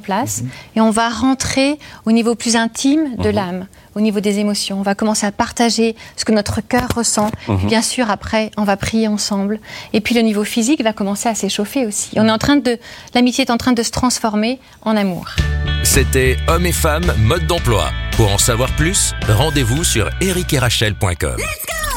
place et on va rentrer au niveau plus intime de l'âme, au niveau des émotions. On va commencer à partager ce que notre cœur ressent. Et bien sûr, après, on va prier ensemble. Et puis le niveau physique va commencer à s'échauffer aussi. L'amitié est en train de se transformer en amour. C'était Hommes et femmes, mode d'emploi. Pour en savoir plus, rendez-vous sur ericetrachel.com.